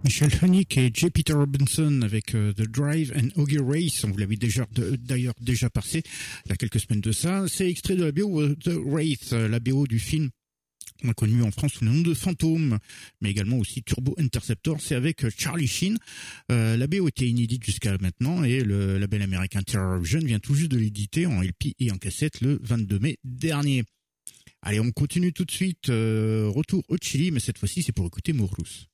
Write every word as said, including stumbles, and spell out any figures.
Michel Haneke et J. Peter Robinson avec euh, The Drive and Augie Race. On vous l'avait déjà de, d'ailleurs déjà passé il y a quelques semaines de ça. C'est extrait de la B O euh, The Wraith, euh, la B O du film qu'on a connu en France sous le nom de Fantôme, mais également aussi Turbo Interceptor. C'est avec euh, Charlie Sheen. Euh, la B O était inédite jusqu'à maintenant et le label américain Terror Vision vient tout juste de l'éditer en L P et en cassette le vingt-deux mai dernier. Allez, on continue tout de suite. Euh, retour au Chili, mais cette fois-ci c'est pour écouter Mourous.